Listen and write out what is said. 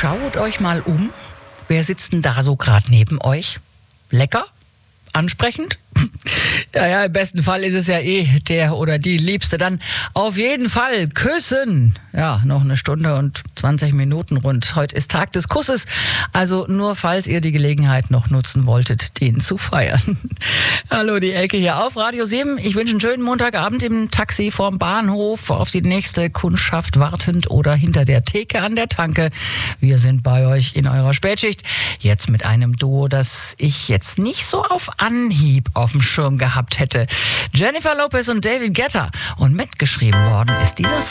Schaut euch mal um. Wer sitzt denn da so gerade neben euch? Lecker? Ansprechend? Ja, im besten Fall ist es ja der oder die Liebste. Dann auf jeden Fall küssen. Ja, noch 1 Stunde und 20 Minuten rund. Heute ist Tag des Kusses. Also nur falls ihr die Gelegenheit noch nutzen wolltet, den zu feiern. Hallo, die Elke hier auf Radio 7. Ich wünsche einen schönen Montagabend im Taxi vorm Bahnhof, auf die nächste Kundschaft wartend oder hinter der Theke an der Tanke. Wir sind bei euch in eurer Spätschicht. Jetzt mit einem Duo, das ich jetzt nicht so auf Anhieb auf dem Schirm gehabt hätte. Jennifer Lopez und David Guetta. Und mitgeschrieben worden ist dieser Song